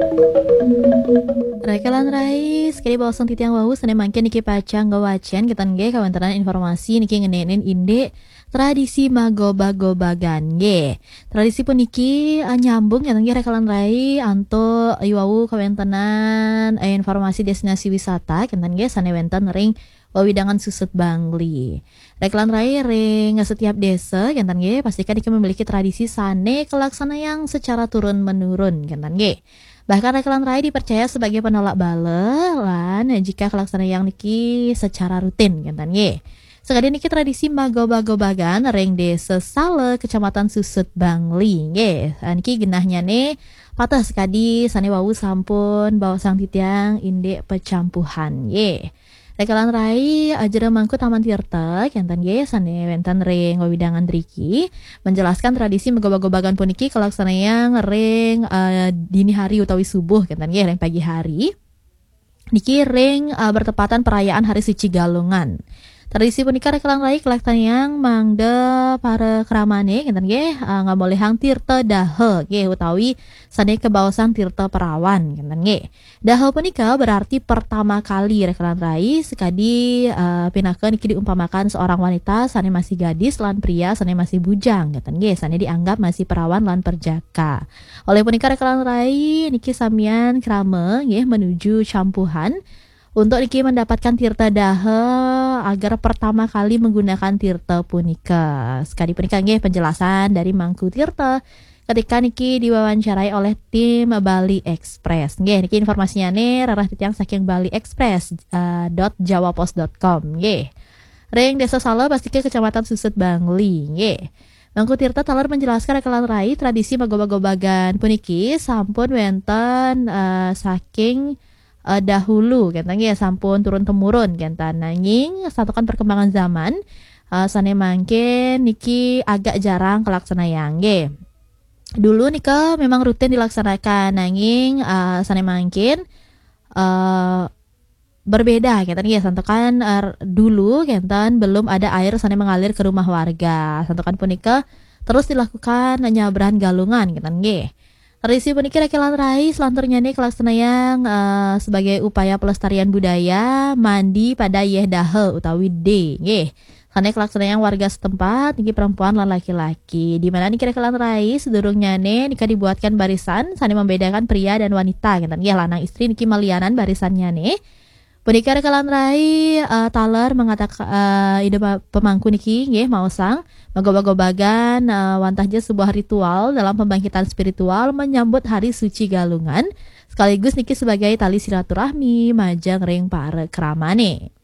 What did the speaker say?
Rekalan Rais, kini bawasang titiang wau sane mangkin niki pacang gawacian kitan ge kawentenan informasi niki ngenenin inde tradisi magoba-gobagan ge. Tradisi puniki nyambung kitan ge rekalan Rai anto iwau kawentenan informasi destinasi wisata kitan ge sane wenten ring wawidangan susut Bangli. Rekalan Rai ring setiap desa kitan ge pastikan niki memiliki tradisi sane kelaksana yang secara turun menurun kitan ge. Bahkan rekalan Rai dipercaya sebagai penolak bale lan jika kelaksana yang niki secara rutin kan ye. Sekali niki tradisi magoba-gobagan ring desa Sale kecamatan Susut Bangli nggih. Niki genahnya nih patah sekadi sane wau sampun bawa sang titiang inde pecampuhan ye. Rekalan Rai ajere mangku Taman Tirta kenten ye sane wenten ring wawidangan driki menjelaskan tradisi megoba-gobagan puniki kelaksana yang ring dini hari utawi subuh kenten ye ring pagi hari niki ring bertepatan perayaan Hari Suci Galungan. Tradisi punika rekalan Rai kelaksana yang mangde para keramane kenten ye ngamolehang tirta dahe ye utawi sane kebawasan tirta perawan kenten ye. Dahe punika berarti pertama kali rekalan Rai sekadi pinakeun niki diumpamakan seorang wanita sane masih gadis lan pria sane masih bujang kenten ye sane dianggap masih perawan lan perjaka. Oleh punika rekalan Rai niki samian krame nggih menuju campuhan untuk niki mendapatkan tirta dahe agar pertama kali menggunakan tirta punika. Sekali punika nggih penjelasan dari Mangku Tirta ketika niki diwawancarai oleh tim Bali Express. Nggih niki informasinya nih rarah titiang saking Bali Express .jawapos.com nggih. Ring Desa Sale pastike Kecamatan Susut Bangli nggih. Mangku Tirta taler menjelaskan rekalan Rai tradisi magoba-gobagan puniki sampun wenten saking dahulu kenten ya sampun turun temurun kenten nanging satukan perkembangan zaman sane mangke niki agak jarang kelaksana yang nggih. Dulu nika memang rutin dilaksanakan nanging sane mangkin berbeda kenten ya santukan dulu kenten belum ada air sane mengalir ke rumah warga. Santukan punika terus dilakukan nyabrahan galungan kenten nggih. Tradisi puniki rekalan Rai selanturnya nih kelaksana yang sebagai upaya pelestarian budaya mandi pada yeh dahe utawi D nggih. Sane kelaksana yang warga setempat niki perempuan lan laki-laki. Di mana niki rekalan Rai sedurungnya nih nika dibuatkan barisan sane membedakan pria dan wanita ngeten nggih lanang istri niki malianan barisannya nih. Punika rekalan Rai taler mengatakan ide pemangku niki nggih maosang magoba-gobagan wantahnya sebuah ritual dalam pembangkitan spiritual menyambut Hari Suci Galungan sekaligus niki sebagai tali silaturahmi majang ring para keramane.